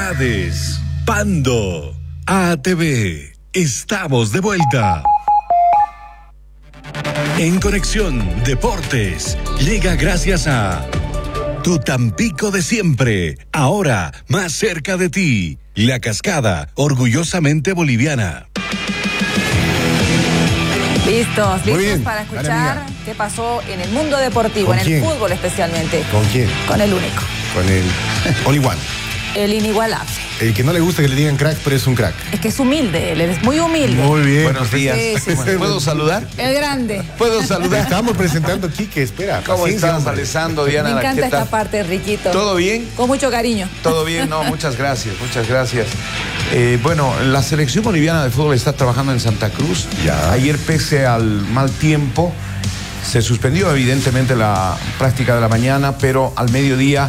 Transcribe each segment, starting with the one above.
Novedades. Pando. ATV. Estamos de vuelta. En Conexión Deportes llega gracias a Tu Tampico de siempre, ahora más cerca de ti. La Cascada, orgullosamente boliviana. Listos para escuchar qué pasó en el mundo deportivo, en el fútbol especialmente. ¿Con quién? Con el único. Con el Only One. El inigualable. El que no le gusta que le digan crack, pero es un crack. Es que es humilde, él es muy humilde. Muy bien. Buenos días. Sí. ¿Puedo saludar? El grande. ¿Puedo saludar? Estamos presentando aquí, que espera. ¿Cómo estás, Alessandro, Diana? Me encanta ¿Qué tal? esta parte, Riquito. ¿Todo bien? Con mucho cariño. Todo bien, no, muchas gracias. Bueno, la selección boliviana de fútbol está trabajando en Santa Cruz. Ya. Ayer, pese al mal tiempo, se suspendió evidentemente la práctica de la mañana, pero al mediodía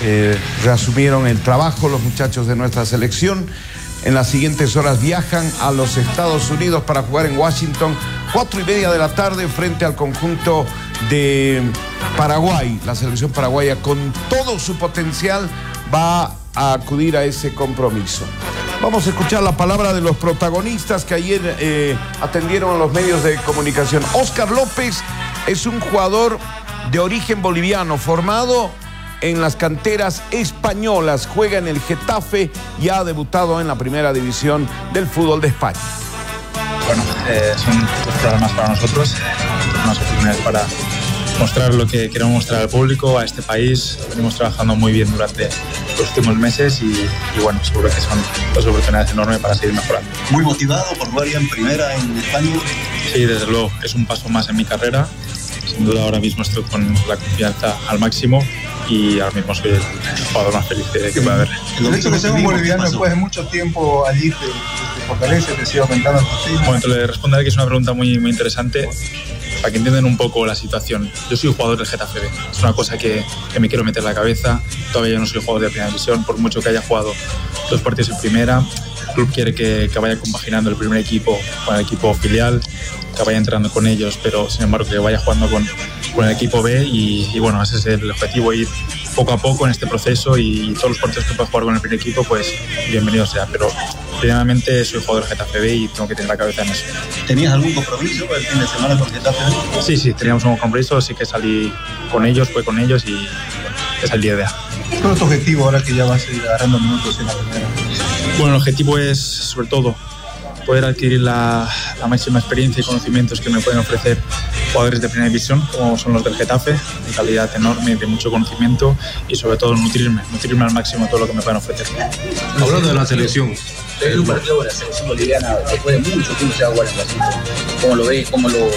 reasumieron el trabajo los muchachos de nuestra selección. En las siguientes horas viajan a los Estados Unidos para jugar en Washington, 4:30 de la tarde, frente al conjunto de Paraguay. La selección paraguaya, con todo su potencial, va a acudir a ese compromiso. Vamos a escuchar la palabra de los protagonistas que ayer atendieron a los medios de comunicación. Óscar López es un jugador de origen boliviano, formado en las canteras españolas, juega en el Getafe y ha debutado en la primera división del fútbol de España. Bueno, son dos programas para nosotros, unas oportunidades para mostrar lo que queremos mostrar al público, a este país. Venimos trabajando muy bien durante los últimos meses y bueno, seguro que son dos oportunidades enormes para seguir mejorando. ¿Muy motivado por jugar ya en primera en España? Sí, desde luego, es un paso más en mi carrera. Sin duda ahora mismo estoy con la confianza al máximo y ahora mismo soy el jugador más feliz que pueda haber. El hecho de que sea un boliviano después de mucho tiempo allí te fortalece, te sigue aumentando el partido. Bueno, te le responderé que es una pregunta muy interesante para que entiendan un poco la situación. Yo soy un jugador del Getafe B. Es una cosa que me quiero meter en la cabeza. Todavía yo no soy jugador de primera división, por mucho que haya jugado 2 partidos en primera. El club quiere que vaya compaginando el primer equipo con el equipo filial, que vaya entrenando con ellos, pero sin embargo que vaya jugando con el equipo B y bueno, ese es el objetivo, ir poco a poco en este proceso y todos los partidos que pueda jugar con el primer equipo, pues bienvenido sea, pero primeramente soy jugador del Getafe B y tengo que tener la cabeza en eso. ¿Tenías algún compromiso el fin de semana con el Getafe B? Sí, teníamos un compromiso, sí que salí con ellos, fue con ellos y bueno, es el día de hoy. ¿Cuál es tu objetivo ahora que ya vas a ir agarrando minutos en la primera? Bueno, el objetivo es, sobre todo, poder adquirir la máxima experiencia y conocimientos que me pueden ofrecer jugadores de primera división, como son los del Getafe, de calidad enorme, de mucho conocimiento y sobre todo nutrirme al máximo de todo lo que me pueden ofrecer. Hablando de la selección, el partido de la selección boliviana después de mucho tiempo se va a jugar en Brasil. ¿Cómo lo ves?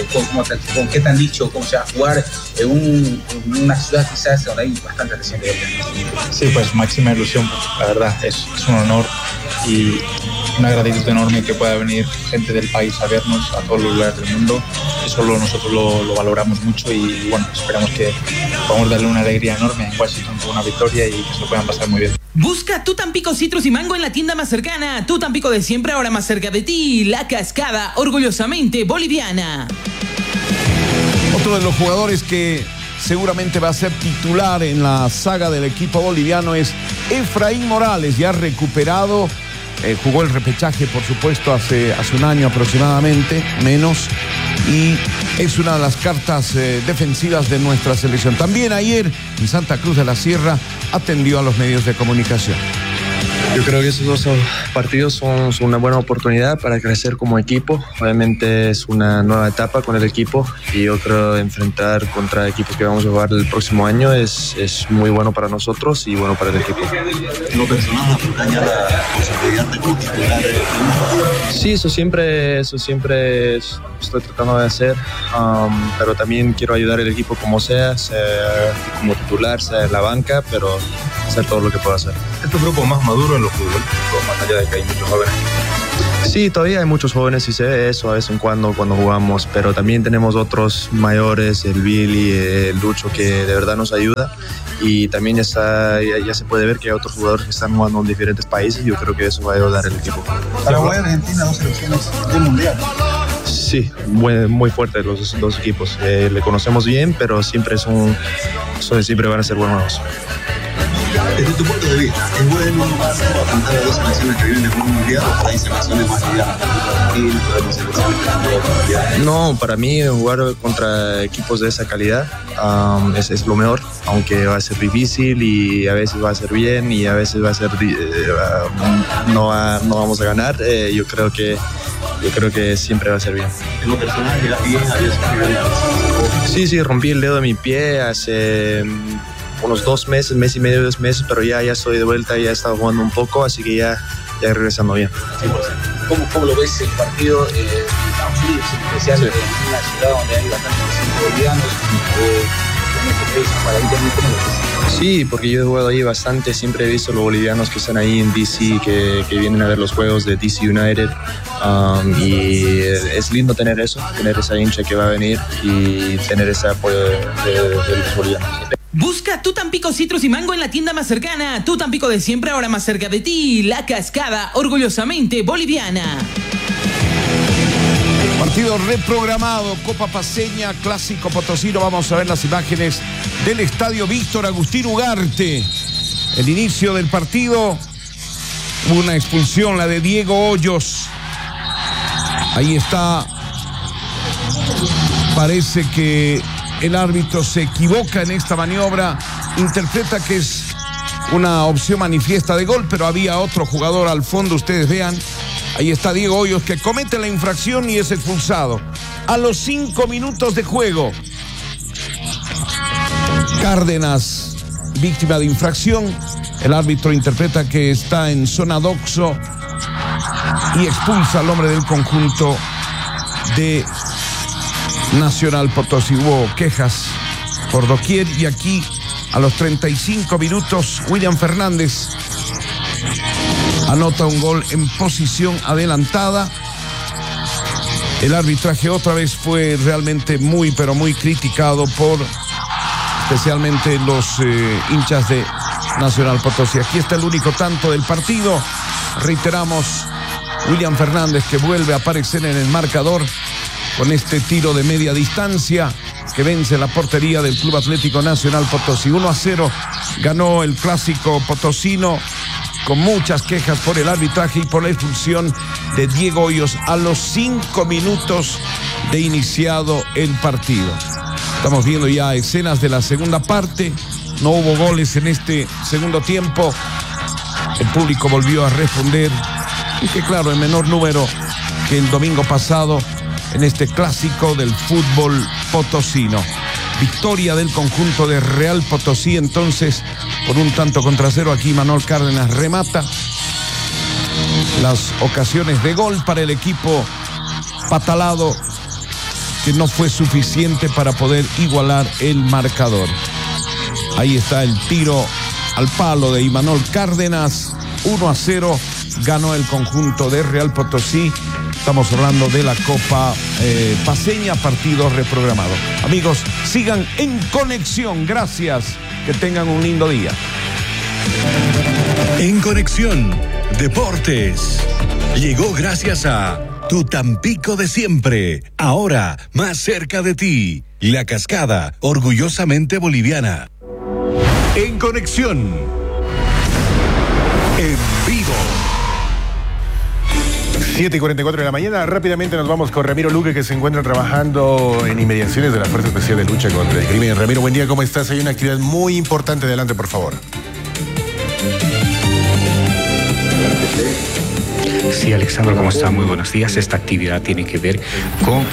¿Con qué te han dicho? ¿Cómo se va a jugar en una ciudad quizás donde hay bastante reciente? Sí, pues máxima ilusión, la verdad, es un honor y una gratitud enorme que pueda venir gente del país a vernos a todos los lugares del mundo. Eso nosotros lo valoramos mucho y bueno, esperamos que podamos darle una alegría enorme en Washington con una victoria y que se lo puedan pasar muy bien. Busca Tu Tampico Citrus y Mango en la tienda más cercana. Tu Tampico de siempre, ahora más cerca de ti. La Cascada, orgullosamente boliviana. Otro de los jugadores que seguramente va a ser titular en la saga del equipo boliviano es Efraín Morales, ya recuperado. Jugó el repechaje, por supuesto, hace un año aproximadamente, menos, y es una de las cartas defensivas de nuestra selección. También ayer en Santa Cruz de la Sierra atendió a los medios de comunicación. Yo creo que esos 2 partidos son una buena oportunidad para crecer como equipo. Obviamente es una nueva etapa con el equipo y yo creo enfrentar contra equipos que vamos a jugar el próximo año es muy bueno para nosotros y bueno para el equipo. ¿Lo personal acompaña la posibilidad de titular? Sí, eso siempre estoy tratando de hacer, pero también quiero ayudar al equipo como sea como titular, sea en la banca, pero hacer todo lo que pueda hacer. ¿Es tu grupo más maduro en los futbolistas, más allá de que hay muchos jóvenes? Sí, todavía hay muchos jóvenes y se ve eso a vez en cuando jugamos, pero también tenemos otros mayores, el Billy, el Lucho, que de verdad nos ayuda y también ya se puede ver que hay otros jugadores que están jugando en diferentes países y yo creo que eso va a ayudar al equipo. Paraguay y Argentina, 2 selecciones del mundial. Sí, muy fuertes los 2 equipos. Le conocemos bien, pero siempre van a ser buenos. Desde tu punto de vista, ¿es bueno afrontar a dos selecciones que vienen de un mundial o hay selecciones más livianas? No, para mí jugar contra equipos de esa calidad es lo mejor, aunque va a ser difícil y a veces va a ser bien y a veces va a ser no vamos a ganar. Yo creo que siempre va a ser bien. En lo personal, Sí, rompí el dedo de mi pie hace unos 2 meses, mes y medio, 2 meses, pero ya estoy de vuelta, ya he estado jugando un poco, así que ya regresando bien. ¿Cómo lo ves el partido en Estados Unidos, en especial en una ciudad donde hay bastantes bolivianos? Para ahí también, ¿cómo lo ves? Sí, porque yo he jugado ahí bastante, siempre he visto los bolivianos que están ahí en DC, que vienen a ver los juegos de DC United, y es lindo tener esa hincha que va a venir y tener ese apoyo de los bolivianos. Busca Tu Tampico Citrus y Mango en la tienda más cercana. Tu Tampico de siempre, ahora más cerca de ti. La Cascada, orgullosamente boliviana. Partido reprogramado, Copa Paceña, Clásico Potosino. Vamos a ver las imágenes del estadio Víctor Agustín Ugarte. El inicio del partido, hubo una expulsión, la de Diego Hoyos. Ahí está. Parece que el árbitro se equivoca en esta maniobra, interpreta que es una opción manifiesta de gol, pero había otro jugador al fondo, ustedes vean. Ahí está Diego Hoyos, que comete la infracción y es expulsado. A los 5 minutos de juego, Cárdenas, víctima de infracción. El árbitro interpreta que está en zona doxo y expulsa al hombre del conjunto de Nacional Potosí. Hubo quejas por doquier y aquí a los 35 minutos William Fernández anota un gol en posición adelantada. El arbitraje otra vez fue realmente muy pero muy criticado por especialmente los hinchas de Nacional Potosí. Aquí está el único tanto del partido. Reiteramos, William Fernández que vuelve a aparecer en el marcador con este tiro de media distancia que vence la portería del Club Atlético Nacional Potosí. 1-0 ganó el Clásico Potosino, con muchas quejas por el arbitraje y por la expulsión de Diego Hoyos a los 5 minutos de iniciado el partido. Estamos viendo ya escenas de la segunda parte. No hubo goles en este segundo tiempo. El público volvió a responder, y que claro, en menor número que el domingo pasado en este clásico del fútbol potosino. Victoria del conjunto de Real Potosí entonces por 1-0. Aquí Manuel Cárdenas remata. Las ocasiones de gol para el equipo patalado, que no fue suficiente para poder igualar el marcador. Ahí está el tiro al palo de Imanol Cárdenas. 1-0 ganó el conjunto de Real Potosí. Estamos hablando de la Copa Paceña, partido reprogramado. Amigos, sigan en conexión. Gracias. Que tengan un lindo día. En Conexión Deportes llegó gracias a Tu Tampico de siempre, ahora más cerca de ti. La Cascada, orgullosamente boliviana. En Conexión, en vivo. 7:44 de la mañana. Rápidamente nos vamos con Ramiro Luque, que se encuentra trabajando en inmediaciones de la Fuerza Especial de Lucha contra el Crimen. Ramiro, buen día, ¿cómo estás? Hay una actividad muy importante. Adelante, por favor. Sí, Alexandro, ¿cómo está? Muy buenos días. Esta actividad tiene que ver con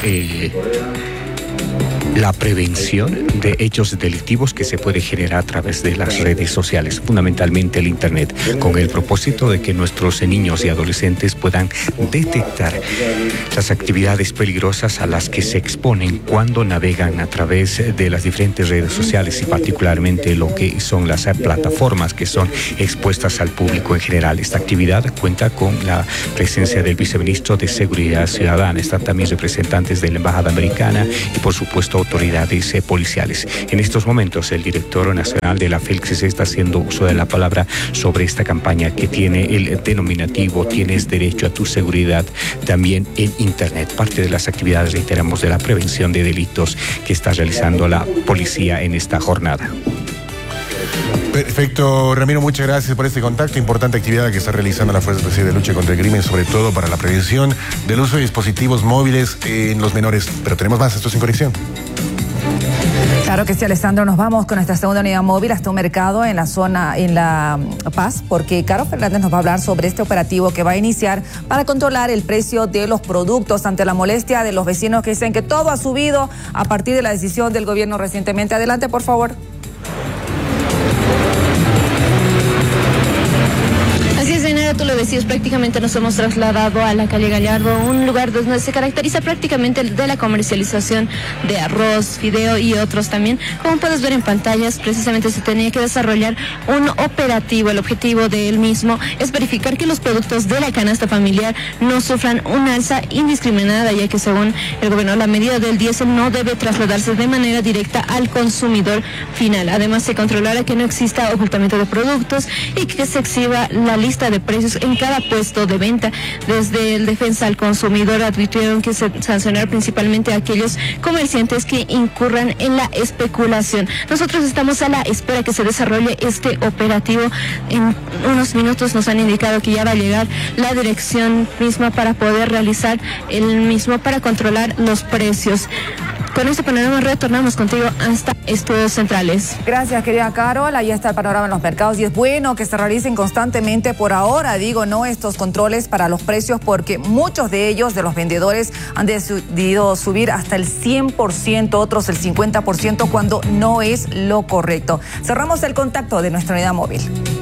la prevención de hechos delictivos que se puede generar a través de las redes sociales, fundamentalmente el Internet, con el propósito de que nuestros niños y adolescentes puedan detectar las actividades peligrosas a las que se exponen cuando navegan a través de las diferentes redes sociales y particularmente lo que son las plataformas que son expuestas al público en general. Esta actividad cuenta con la presencia del viceministro de Seguridad Ciudadana, están también representantes de la Embajada Americana y por supuesto autoridades policiales. En estos momentos el director nacional de la FELCS está haciendo uso de la palabra sobre esta campaña que tiene el denominativo Tienes derecho a tu seguridad también en Internet. Parte de las actividades, reiteramos, de la prevención de delitos que está realizando la policía en esta jornada. Perfecto, Ramiro, muchas gracias por este contacto. Importante actividad que está realizando la Fuerza Especial de Lucha contra el Crimen, sobre todo para la prevención del uso de dispositivos móviles en los menores. Pero tenemos más, esto es En Conexión. Claro que sí, Alessandro, nos vamos con nuestra segunda unidad móvil hasta un mercado en la zona, en La Paz, porque Caro Fernández nos va a hablar sobre este operativo que va a iniciar para controlar el precio de los productos ante la molestia de los vecinos que dicen que todo ha subido a partir de la decisión del gobierno recientemente. Adelante, por favor. Así es, Zainara, tú lo decías, prácticamente nos hemos trasladado a la calle Gallardo, un lugar donde se caracteriza prácticamente de la comercialización de arroz, fideo y otros también. Como puedes ver en pantallas, precisamente se tenía que desarrollar un operativo. El objetivo de él mismo es verificar que los productos de la canasta familiar no sufran un alza indiscriminada, ya que según el gobierno la medida del diésel no debe trasladarse de manera directa al consumidor final. Además, se controlará que no exista ocultamiento de productos y que se exhiba la lista de precios en cada puesto de venta. Desde el Defensa al Consumidor advirtieron que se sancionará principalmente a aquellos comerciantes que incurran en la especulación. Nosotros estamos a la espera que se desarrolle este operativo. En unos minutos nos han indicado que ya va a llegar la dirección misma para poder realizar el mismo, para controlar los precios. Con este panorama retornamos contigo hasta Estudios Centrales. Gracias, querida Carol. Ahí está el panorama en los mercados y es bueno que se realicen constantemente, por ahora digo, no estos controles para los precios, porque muchos de ellos, de los vendedores, han decidido subir hasta el 100%, otros el 50%, cuando no es lo correcto. Cerramos el contacto de nuestra unidad móvil.